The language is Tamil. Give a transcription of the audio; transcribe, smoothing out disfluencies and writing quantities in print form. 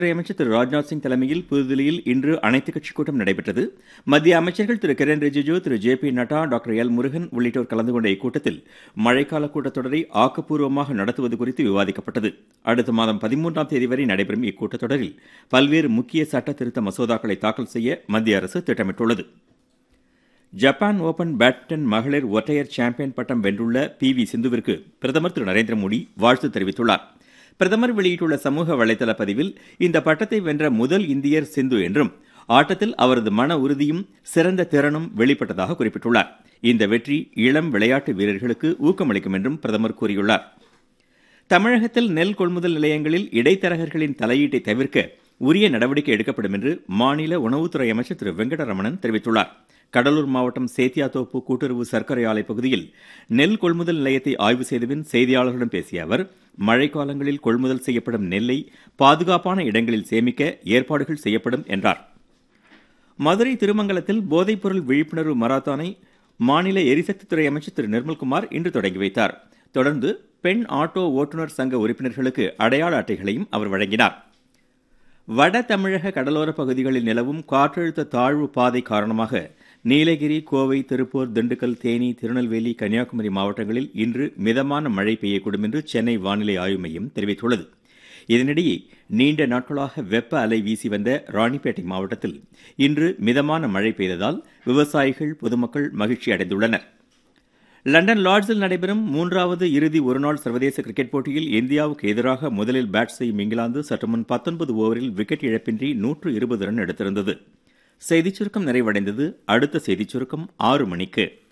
அமைச்சர் திரு ராஜ்நாத் சிங் தலைமையில் புதுதில்லியில் இன்று அனைத்துக் கட்சிக் கூட்டம் நடைபெற்றது. மத்திய அமைச்சர்கள் திரு கிரண் ரிஜிஜு, திரு JP. Nadda, doctor L. Murugan உள்ளிட்டோர் கலந்து கொண்ட இக்கூட்டத்தில் மழைக்கால கூட்டத்தொடரை ஆக்கப்பூர்வமாக நடத்துவது குறித்து விவாதிக்கப்பட்டது. அடுத்த மாதம் 13ஆம் தேதி வரை நடைபெறும் இக்கூட்டத்தொடரில் பல்வேறு முக்கிய சட்ட திருத்த மசோதாக்களை தாக்கல் செய்ய மத்திய அரசு திட்டமிட்டுள்ளது. ஜப்பான் ஓபன் பேட்மிண்டன் மகளிர் ஒற்றையர் சாம்பியன் பட்டம் வென்றுள்ள பி.வி. சிந்துவிற்கு பிரதமர் திரு நரேந்திர மோடி வாழ்த்து தெரிவித்துள்ளார். பிரதமர் வெளியிட்டுள்ள சமூக வலைதள பதிவில் இந்த பட்டத்தை வென்ற முதல் இந்தியர் சிந்து என்றும் ஆட்டத்தில் அவரது மன உறுதியும் சிறந்த திறனும் வெளிப்பட்டதாக குறிப்பிட்டுள்ளார். இந்த வெற்றி இளம் விளையாட்டு வீரர்களுக்கு ஊக்கமளிக்கும் என்றும் பிரதமர் கூறியுள்ளார். தமிழகத்தில் நெல் கொள்முதல் நிலையங்களில் இடைத்தரகர்களின் தலையீட்டை தவிர்க்க உரிய நடவடிக்கை எடுக்கப்படும் என்று மாநில உணவுத்துறை அமைச்சர் திரு வெங்கடரமணன் தெரிவித்துள்ளார். கடலூர் மாவட்டம் சேத்தியாத்தோப்பு கூட்டுறவு சர்க்கரை ஆலை பகுதியில் நெல் கொள்முதல் நிலையத்தை ஆய்வு செய்தபின் செய்தியாளர்களிடம் பேசிய அவர், மழைக்காலங்களில் கொள்முதல் செய்யப்படும் நெல்லை பாதுகாப்பான இடங்களில் சேமிக்க ஏற்பாடுகள் செய்யப்படும் என்றார். மதுரை திருமங்கலத்தில் போதைப்பொருள் விழிப்புணர்வு மராத்தானை மாநில எரிசக்தித்துறை அமைச்சர் திரு நிர்மல்குமார் இன்று தொடங்கி வைத்தார். தொடர்ந்து பெண் ஆட்டோ ஓட்டுநர் சங்க உறுப்பினர்களுக்கு அடையாள அட்டைகளையும் அவர் வழங்கினார். வட தமிழக கடலோர பகுதிகளில் நிலவும் காற்றழுத்த தாழ்வு பாதை காரணமாக நீலகிரி, கோவை, திருப்பூர், திண்டுக்கல், தேனி, திருநெல்வேலி, கன்னியாகுமரி மாவட்டங்களில் இன்று மிதமான மழை பெய்யக்கூடும் என்று சென்னை வானிலை ஆய்வு மையம் தெரிவித்துள்ளது. இதனிடையே நீண்ட நாட்களாக வெப்ப அலை வீசி வந்த ராணிப்பேட்டை மாவட்டத்தில் இன்று மிதமான மழை பெய்ததால் விவசாயிகள், பொதுமக்கள் மகிழ்ச்சி அடைந்துள்ளனர். லண்டன் லார்ட்ஸில் நடைபெறும் 3வது இறுதி ஒருநாள் சர்வதேச கிரிக்கெட் போட்டியில் இந்தியாவுக்கு எதிராக முதலில் பேட் செய்யும் இங்கிலாந்து சற்று முன் 19 ஓவரில் விக்கெட் இழப்பின்றி 120 ரன் எடுத்திருந்தது. செய்திச் சுருக்கம் நிறைவடைந்தது. அடுத்த செய்திச் சுருக்கம் 6 மணிக்கு.